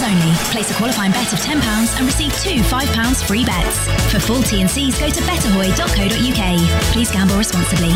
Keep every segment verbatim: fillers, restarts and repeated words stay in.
only. Place a qualifying bet of ten pounds and receive two five pounds free bets. For full T and Cs, go to betterhoy dot co dot uk. Please gamble responsibly.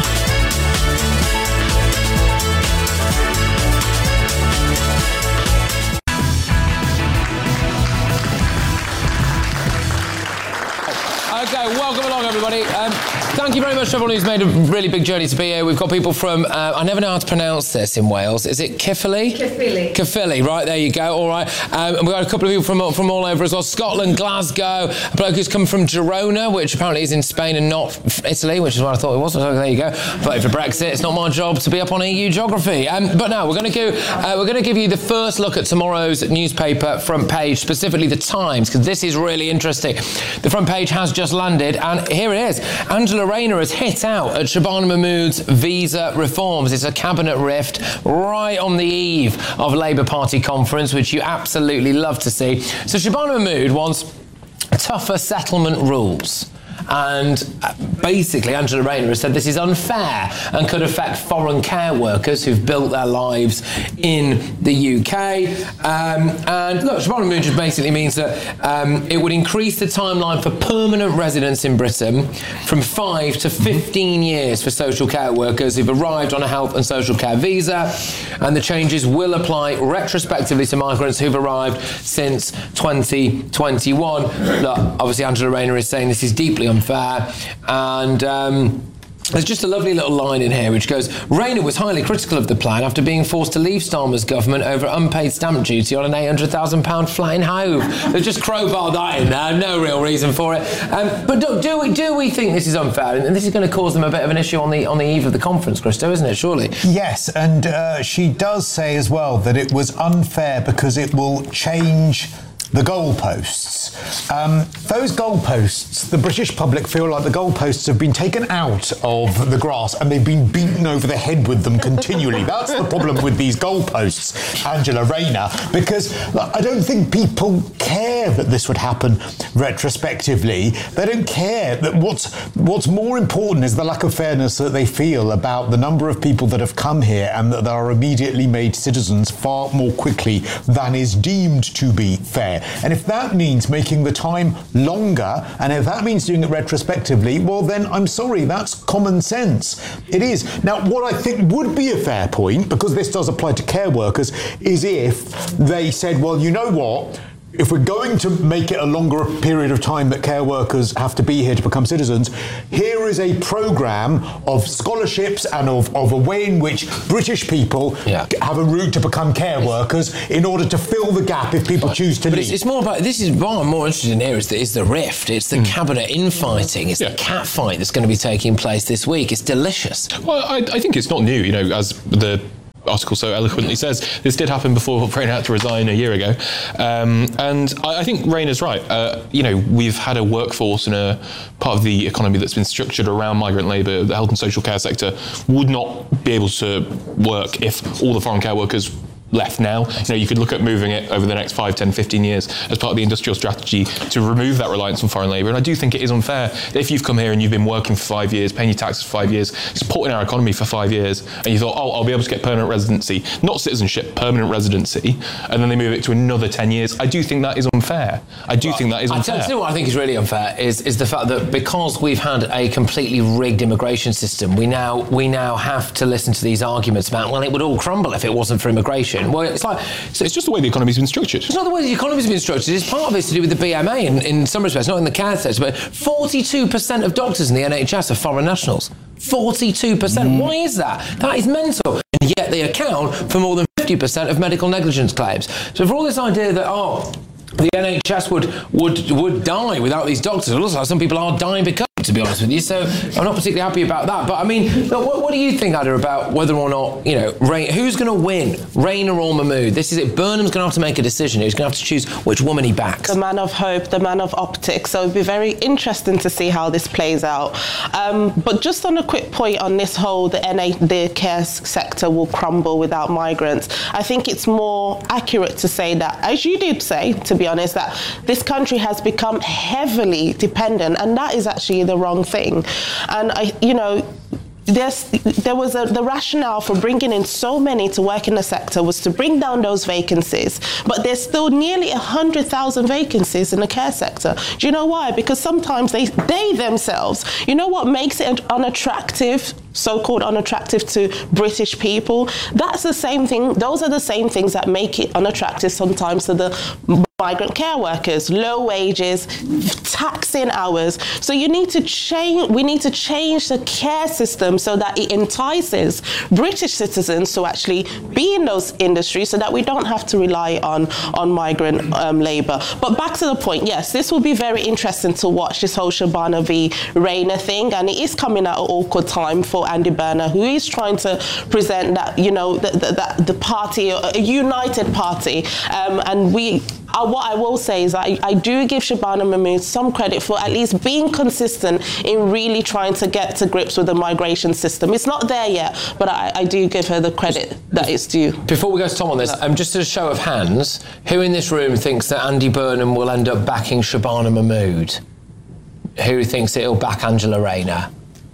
Okay, welcome along, everybody. Um, thank you very much to everyone who's made a really big journey to be here. We've got people from, uh, I never know how to pronounce this in Wales. Is it Caerphilly? Caerphilly. Caerphilly, right, there you go, all right. Um, and we've got a couple of people from, from all over as well. Scotland, Glasgow, a bloke who's come from Girona, which apparently is in Spain and not Italy, which is what I thought it was. So there you go. Voted for Brexit. It's not my job to be up on E U geography. Um, but no, we're going to go. Uh, we're going to give you the first look at tomorrow's newspaper front page, specifically the Times, because this is really interesting. The front page has just landed, and here it is. Angela Rayner has hit out at Shabana Mahmood's visa reforms. It's a cabinet rift right on the eve of a Labour Party conference, which you absolutely love to see. So Shabana Mahmood wants tougher settlement rules. And basically, Angela Rayner has said this is unfair and could affect foreign care workers who've built their lives in the U K. Um, and look, Shabana Mahmood just basically means that um, it would increase the timeline for permanent residence in Britain from five to fifteen years for social care workers who've arrived on a health and social care visa. And the changes will apply retrospectively to migrants who've arrived since twenty twenty-one. Look, obviously, Angela Rayner is saying this is deeply unfair, and um, there's just a lovely little line in here which goes, Rayner was highly critical of the plan after being forced to leave Starmer's government over unpaid stamp duty on an eight hundred thousand pounds flat in Hove. They've just crowbarred that in there, no real reason for it. Um, but do, do we do we think this is unfair? And this is going to cause them a bit of an issue on the on the eve of the conference, Christo, isn't it, surely? Yes, and uh, she does say as well that it was unfair because it will change the goalposts. Um, those goalposts, the British public feel like the goalposts have been taken out of the grass and they've been beaten over the head with them continually. That's the problem with these goalposts, Angela Rayner, because look, I don't think people care that this would happen retrospectively. They don't care. That what's what's more important is the lack of fairness that they feel about the number of people that have come here and that are immediately made citizens far more quickly than is deemed to be fair. And if that means making the time longer, and if that means doing it retrospectively, well then I'm sorry, that's common sense. It is. Now, what I think would be a fair point, because this does apply to care workers, is if they said, well, you know what? If we're going to make it a longer period of time that care workers have to be here to become citizens, here is a programme of scholarships and of, of a way in which British people yeah. have a route to become care workers in order to fill the gap if people choose to but leave. It's, it's more about, this is what I'm more interested in here is the, is the rift, it's the mm. cabinet infighting, it's yeah. the cat fight that's going to be taking place this week. It's delicious. Well, I, I think it's not new, you know, as the article so eloquently says, this did happen before Rayner had to resign a year ago. Um, and I, I think Rayner's right. Uh, you know, we've had a workforce and a part of the economy that's been structured around migrant labour. The health and social care sector would not be able to work if all the foreign care workers left now. You know, you could look at moving it over the next five, ten, fifteen years as part of the industrial strategy to remove that reliance on foreign labour. And I do think it is unfair that if you've come here and you've been working for five years, paying your taxes for five years, supporting our economy for five years, and you thought, oh, I'll be able to get permanent residency, not citizenship, permanent residency, and then they move it to another ten years. I do think that is unfair. I do right. think that is unfair. I tell you what I think is really unfair is, is the fact that because we've had a completely rigged immigration system, we now we now have to listen to these arguments about, well, it would all crumble if it wasn't for immigration. Well, it's like, so it's just the way the economy's been structured. It's not the way the economy's been structured. It's part of it's to do with the B M A in, in some respects, not in the care sector, but forty-two percent of doctors in the N H S are foreign nationals. forty-two percent. Mm. Why is that? That is mental. And yet they account for more than fifty percent of medical negligence claims. So for all this idea that, oh, the N H S would would would die without these doctors, it looks like some people are dying because, to be honest with you, so I'm not particularly happy about that. But I mean, look, what, what do you think, Ada, about whether or not, you know, Rain, who's going to win, Rayner or Mahmood? This is it. Burnham's going to have to make a decision. He's going to have to choose which woman he backs. The man of hope, the man of optics. So it'll be very interesting to see how this plays out. Um, but just on a quick point on this whole, the N A, the care sector will crumble without migrants. I think it's more accurate to say that, as you did say, to be honest, that this country has become heavily dependent, and that is actually the wrong thing. And I, you know, There's, there was a, the rationale for bringing in so many to work in the sector was to bring down those vacancies, but there's still nearly one hundred thousand vacancies in the care sector. Do you know why? Because sometimes they, they themselves, you know what makes it unattractive, so-called unattractive to British people? That's the same thing, those are the same things that make it unattractive sometimes to the migrant care workers, low wages, taxing hours. So you need to change, we need to change the care system so that it entices British citizens to actually be in those industries so that we don't have to rely on, on migrant um, labour. But back to the point, yes, this will be very interesting to watch, this whole Shabana v Rayner thing, and it is coming at an awkward time for Andy Burnham, who is trying to present that, you know, the, the, the party, a united party, um, and we Uh, what I will say is I, I do give Shabana Mahmood some credit for at least being consistent in really trying to get to grips with the migration system. It's not there yet, but I, I do give her the credit that it's due. Before we go to Tom on this, um, just as a show of hands, who in this room thinks that Andy Burnham will end up backing Shabana Mahmood? Who thinks it'll back Angela Rayner?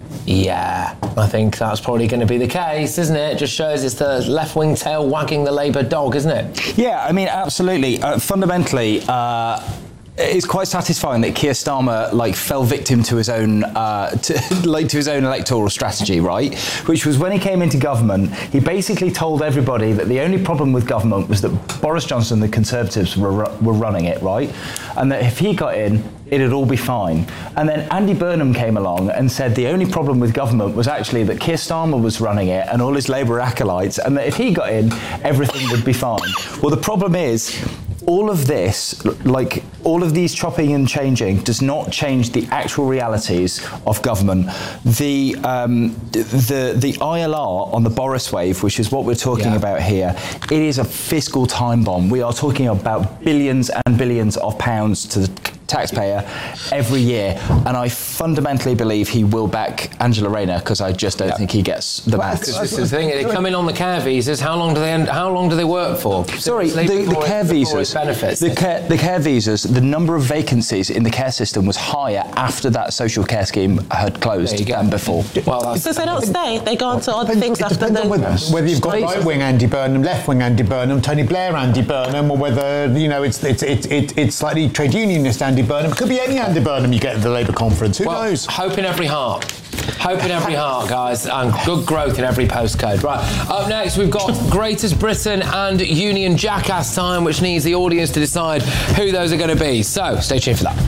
Yeah, I think that's probably going to be the case, isn't it? It just shows it's the left-wing tail wagging the Labour dog, isn't it? Yeah, I mean, absolutely. Uh, fundamentally, uh, it's quite satisfying that Keir Starmer like fell victim to his own uh, to, like to his own electoral strategy, right? Which was when he came into government, he basically told everybody that the only problem with government was that Boris Johnson, the Conservatives, were were running it, right? And that if he got in, it'd all be fine. And then Andy Burnham came along and said the only problem with government was actually that Keir Starmer was running it and all his Labour acolytes, and that if he got in, everything would be fine. Well, the problem is, all of this, like all of these chopping and changing, does not change the actual realities of government. The um, the the I L R on the Boris wave, which is what we're talking yeah. about here, it is a fiscal time bomb. We are talking about billions and billions of pounds to the taxpayer every year, and I fundamentally believe he will back Angela Rayner because I just don't yeah. think he gets the well, maths. This is the thing. They come in on the care visas. How long do they? End, how long do they work for? Sorry, the, the care visas. Benefits. The care, the care visas. The number of vacancies in the care system was higher after that social care scheme had closed than before. Well, that's, because they don't stay. They go on to other things after the. Whether, whether you've got right-wing Andy Burnham, left-wing Andy Burnham, Tony Blair Andy Burnham, or whether you know it's it's it's it's, it's slightly trade unionist Andy Burnham. It could be any Andy Burnham you get at the Labour conference. Who well, knows? Hope in every heart. Hope in every heart, guys, and good growth in every postcode. Right, up next we've got Greatest Britain and Union Jackass time, which needs the audience to decide who those are going to be. So, stay tuned for that.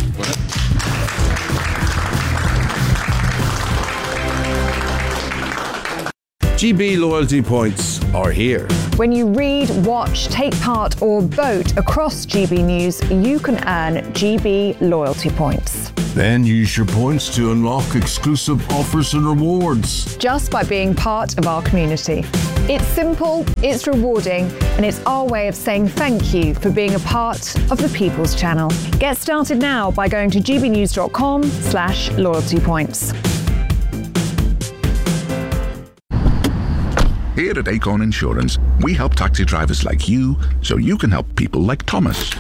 G B loyalty points are here. When you read, watch, take part or vote across G B News, you can earn G B loyalty points. Then use your points to unlock exclusive offers and rewards. Just by being part of our community. It's simple, it's rewarding, and it's our way of saying thank you for being a part of the People's Channel. Get started now by going to gbnews.com slash loyalty points. Here at Acorn Insurance, we help taxi drivers like you so you can help people like Thomas.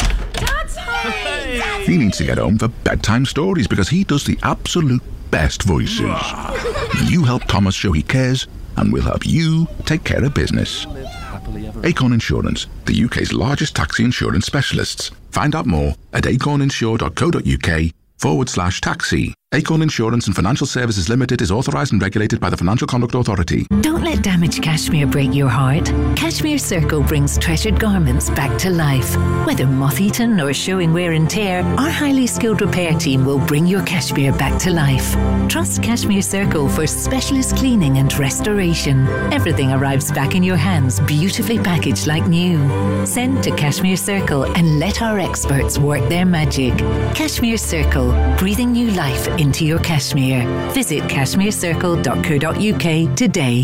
He needs to get home for bedtime stories because he does the absolute best voices. You help Thomas show he cares, and we'll help you take care of business. Acorn Insurance, the U K's largest taxi insurance specialists. Find out more at acorninsure.co.uk forward slash taxi. Acorn Insurance and Financial Services Limited is authorised and regulated by the Financial Conduct Authority. Don't let damaged cashmere break your heart. Cashmere Circle brings treasured garments back to life. Whether moth-eaten or showing wear and tear, our highly skilled repair team will bring your cashmere back to life. Trust Cashmere Circle for specialist cleaning and restoration. Everything arrives back in your hands, beautifully packaged like new. Send to Cashmere Circle and let our experts work their magic. Cashmere Circle, breathing new life into your cashmere. Visit cashmere circle dot co dot uk today.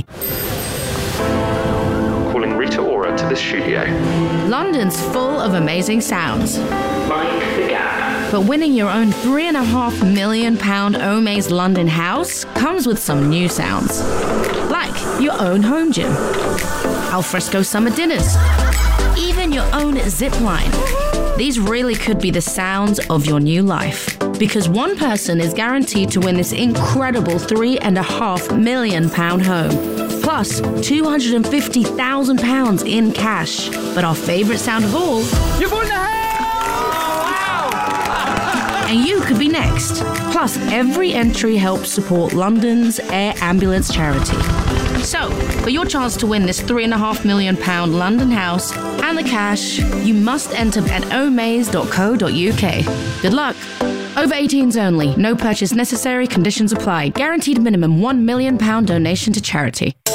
Calling Rita Ora to the studio. London's full of amazing sounds. Mind the gap. But winning your own three and a half million pound Omaze London house comes with some new sounds. Like your own home gym, alfresco summer dinners, even your own zip line. These really could be the sounds of your new life. Because one person is guaranteed to win this incredible three and a half million pound home. Plus two hundred fifty thousand pounds in cash. But our favourite sound of all, You've won the house! And you could be next. Plus, every entry helps support London's Air Ambulance charity. So, for your chance to win this three and a half million pound London house and the cash, you must enter at omaze dot co dot uk. Good luck. Over eighteens only. No purchase necessary. Conditions apply. Guaranteed minimum one million pound donation to charity.